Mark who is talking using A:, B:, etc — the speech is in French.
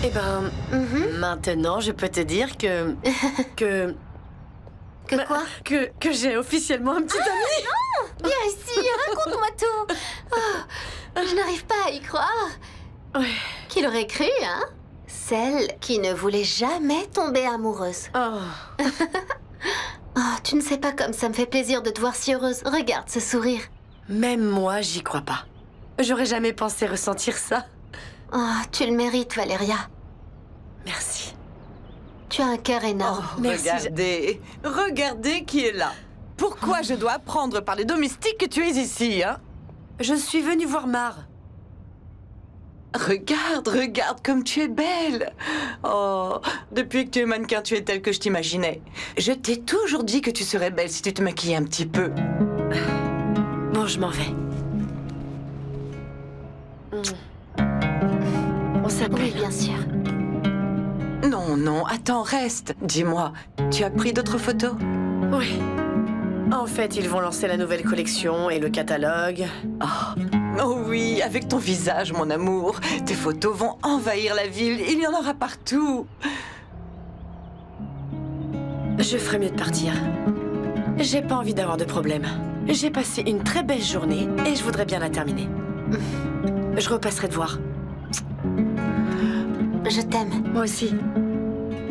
A: Eh ben, maintenant, je peux te dire que...
B: Que quoi?
A: Que j'ai officiellement un petit ami.
B: Non! Viens ici, raconte-moi tout. Oh, je n'arrive pas à y croire.
A: Ouais.
B: Qui l'aurait cru, hein? Celle qui ne voulait jamais tomber amoureuse.
A: Oh.
B: Oh, tu ne sais pas comme ça me fait plaisir de te voir si heureuse. Regarde ce sourire.
A: Même moi, j'y crois pas. J'aurais jamais pensé ressentir ça.
B: Oh, tu le mérites, Valéria.
A: Merci.
B: Tu as un cœur énorme.
A: Merci.
C: Regardez qui est là. Pourquoi je dois apprendre par les domestiques que tu es ici, hein?
A: Je suis venue voir Mar.
C: Regarde comme tu es belle. Oh, depuis que tu es mannequin, tu es telle que je t'imaginais. Je t'ai toujours dit que tu serais belle si tu te maquillais un petit peu.
A: Bon, je m'en vais. On s'appelle.
B: Oui, bien sûr.
C: Non, attends, reste. Dis-moi, tu as pris d'autres photos?
A: Oui. En fait, ils vont lancer la nouvelle collection et le catalogue.
C: Oh oui, avec ton visage, mon amour. Tes photos vont envahir la ville. Il y en aura partout.
A: Je ferais mieux de partir. J'ai pas envie d'avoir de problème. J'ai passé une très belle journée et je voudrais bien la terminer. Je repasserai te voir.
B: Je t'aime.
A: Moi aussi.